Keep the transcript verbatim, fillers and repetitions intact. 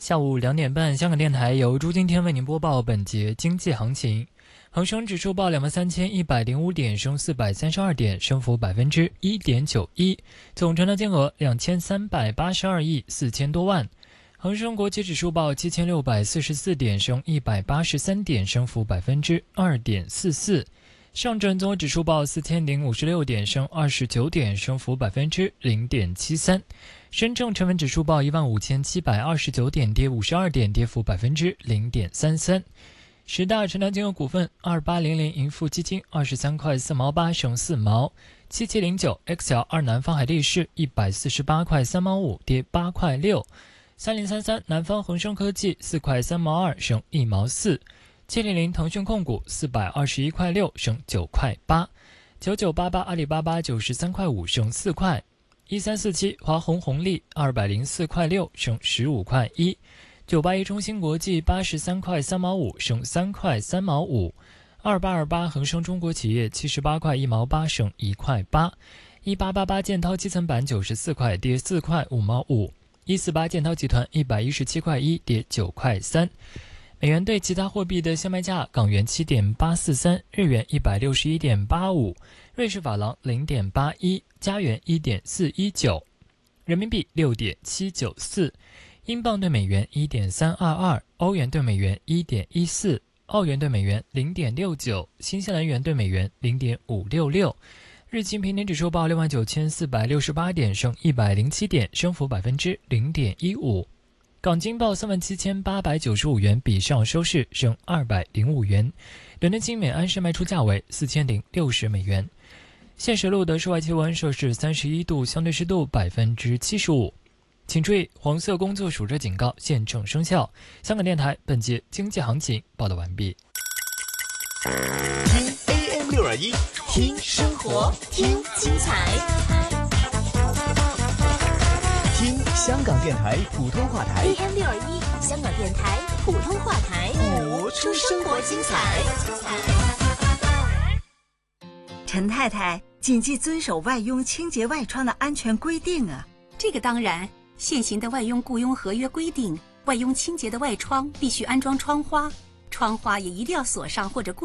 下午两点半，香港电台由朱今天为您播报本节经济行情。恒生指数报两万三千一百零五点，升四百三十二点，升幅百分之一点九一，总成交金额两千三百八十二亿四千多万。恒生国际指数报七千六百四十四点，升一百八十三点，升幅百分之二点四四。上证综合指数报四千零五十六点，升二十九点，升幅百分之零点七三。深证成分指数报一万五千七百二十九点，跌五十二点，跌幅百分之零点三三。十大成交金额股份：二八零零盈富基金二十三块四毛八，升四毛；七七零九 X L 二南方海力士一百四十八块三毛五，跌八块六；三零三三南方恒生科技四块三毛二，升一毛四。七零零腾讯控股四百二十一块六，升九块八；九九八八阿里巴巴九十三块五，升四块；一三四七华虹红利二百零四块六，升十五块一；九八一中芯国际八十三块三毛五，升三块三毛五；二八二八恒生中国企业七十八块一毛八，升一块八；一八八八建滔基层板九十四块，跌四块五毛五；一四八建滔集团一百一十七块一，跌九块三。美元对其他货币的现卖价：港元七点八四三，日元一百六十一点八五，瑞士法郎零点八一，加元一点四一九，人民币六点七九四，英镑对美元一点三二二，欧元对美元一点一四，澳元对美元零点六九，新西兰元对美元零点五六六。日经平均指数报六万九千四百六十八点，升一百零七点，升幅百分之零点一五。港金报三万七千八百九十五元，比上收市升二百零五元。伦敦金每安士卖出价为四千零六十美元。现时录的室外气温摄氏三十一度，相对湿度百分之七十五。请注意，黄色工作暑热警告现正生效。香港电台本节经济行情报道完毕。 听 A M 六二一，听生活，听精彩。听香港电台普通话台 A M 六二一，香港电台普通话台， 播出生活精彩。 陈太太，谨记遵守外佣清洁外窗的安全规定啊！ 这个当然，现行的外佣雇佣合约规定，外佣清洁的外窗必须安装窗花，窗花也一定要锁上或者固